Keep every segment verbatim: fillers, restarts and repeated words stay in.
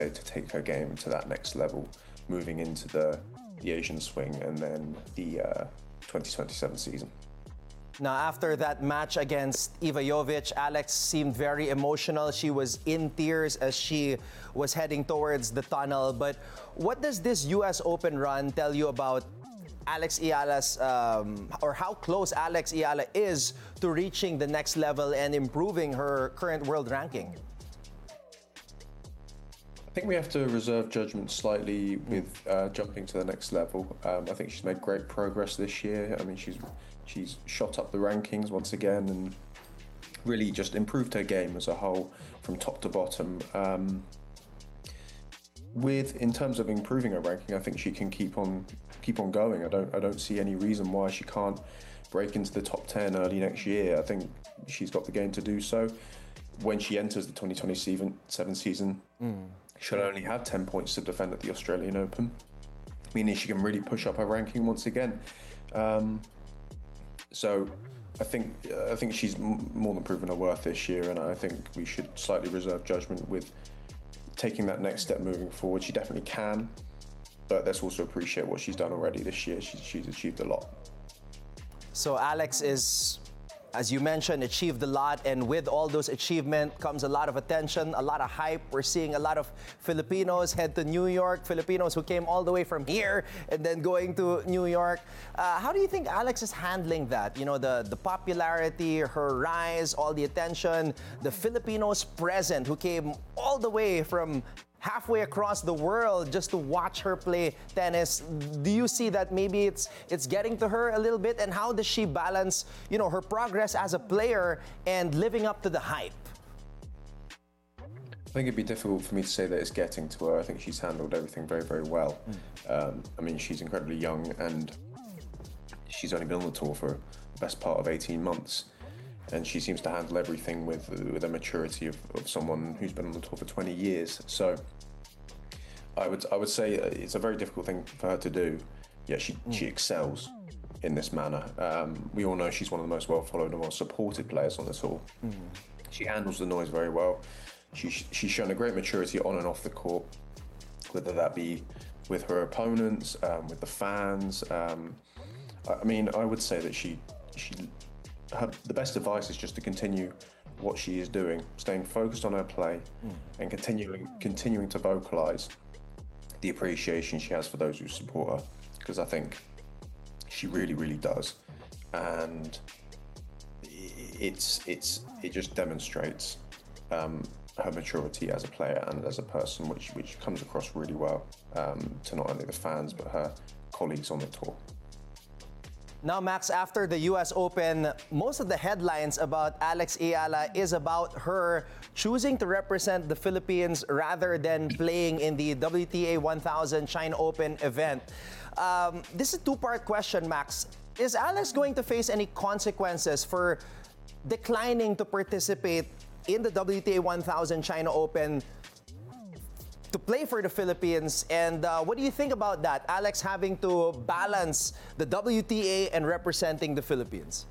to take her game to that next level, moving into the the Asian swing and then the uh, twenty twenty-seven season. Now, after that match against Iva Jovic, Alex seemed very emotional. She was in tears as she was heading towards the tunnel. But what does this U S Open run tell you about Alex Eala's, um, or how close Alex Eala is to reaching the next level and improving her current world ranking? I think we have to reserve judgment slightly with uh, jumping to the next level. Um, I think she's made great progress this year. I mean, she's she's shot up the rankings once again and really just improved her game as a whole from top to bottom. Um, with in terms of improving her ranking, I think she can keep on keep on going. I don't I don't see any reason why she can't break into the top ten early next year. I think she's got the game to do so. When she enters the twenty twenty-seven season, mm. she'll only have ten points to defend at the Australian Open, meaning she can really push up her ranking once again. Um, so I think uh, I think she's m- more than proven her worth this year, and I think we should slightly reserve judgment with taking that next step moving forward. She definitely can, but let's also appreciate what she's done already this year. She's, she's achieved a lot. So Alex is, as you mentioned, achieved a lot, and with all those achievements comes a lot of attention, a lot of hype. We're seeing a lot of Filipinos head to New York, Filipinos who came all the way from here and then going to New York. Uh, how do you think Alex is handling that? You know, the, the popularity, her rise, all the attention, the Filipinos present who came all the way from halfway across the world just to watch her play tennis. Do you see that maybe it's it's getting to her a little bit? And how does she balance, you know, her progress as a player and living up to the hype? I think it'd be difficult for me to say that it's getting to her. I think she's handled everything very, very well. Mm. Um, I mean, she's incredibly young and she's only been on the tour for the best part of eighteen months. And she seems to handle everything with with a maturity of, of someone who's been on the tour for twenty years. So I would I would say it's a very difficult thing for her to do. Yet she mm. she excels in this manner. Um, we all know she's one of the most well followed and well supported players on the tour. Mm. She handles the noise very well. She she's shown a great maturity on and off the court, whether that be with her opponents, um, with the fans. Um, I mean, I would say that she she. Her, the best advice is just to continue what she is doing, staying focused on her play mm. and continuing continuing to vocalize the appreciation she has for those who support her, because I think she really, really does. And it's it's it just demonstrates um, her maturity as a player and as a person, which which comes across really well um, to not only the fans but her colleagues on the tour. Now, Max, after the U S Open, most of the headlines about Alex Eala is about her choosing to represent the Philippines rather than playing in the W T A one thousand China Open event. Um, this is a two-part question, Max. Is Alex going to face any consequences for declining to participate in the W T A one thousand China Open to play for the Philippines? And uh, what do you think about that? Alex having to balance the W T A and representing the Philippines?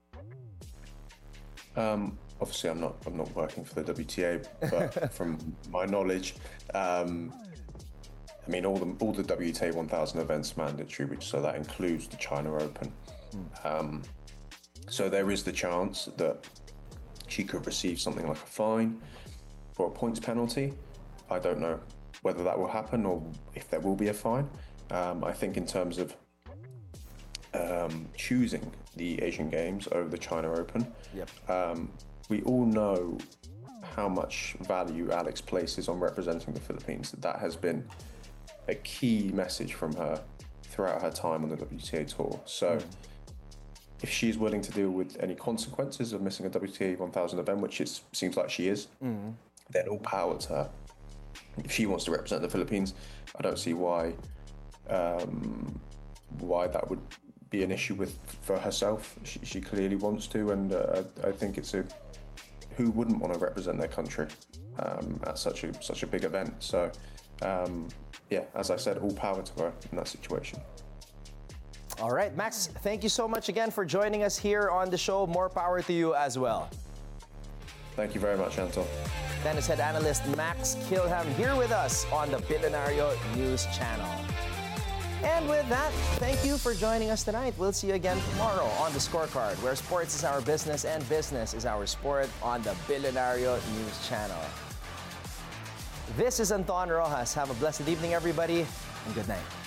Um, obviously, I'm not I'm not working for the W T A, but from my knowledge, um, I mean, all the all the W T A one thousand events mandatory, which so that includes the China Open. Mm. Um, so there is the chance that she could receive something like a fine or a points penalty. I don't know whether that will happen or if there will be a fine. Um, I think in terms of um, choosing the Asian Games over the China Open, yep. um, we all know how much value Alex places on representing the Philippines. That has been a key message from her throughout her time on the W T A Tour. So mm. if she's willing to deal with any consequences of missing a W T A one thousand event, which it seems like she is, mm. then all power to her. If she wants to represent the Philippines, I don't see why um, why that would be an issue with for herself. She, she clearly wants to, and uh, I think it's a who wouldn't want to represent their country um, at such a such a big event. So um, yeah, as I said, all power to her in that situation. All right, Max, thank you so much again for joining us here on the show. More power to you as well. Thank you very much, Anton. Tennis head analyst Max Kilham here with us on the Billionario News Channel. And with that, thank you for joining us tonight. We'll see you again tomorrow on The Scorecard, where sports is our business and business is our sport on the Billionario News Channel. This is Anton Rojas. Have a blessed evening, everybody, and good night.